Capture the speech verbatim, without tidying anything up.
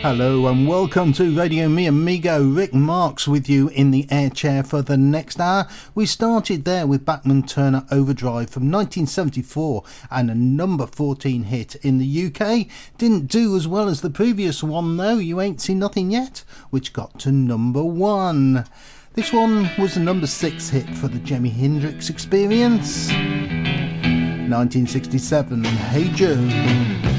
Hello and welcome to Radio Mi Amigo. Rick Marks with you in the air chair for the next hour. We started there with Bachman Turner Overdrive from nineteen seventy-four and a number fourteen hit in the U K. Didn't do as well as the previous one though, You Ain't Seen Nothing Yet, which got to number one. This one was the number six hit for the Jimi Hendrix Experience. nineteen sixty-seven, Hey Joe.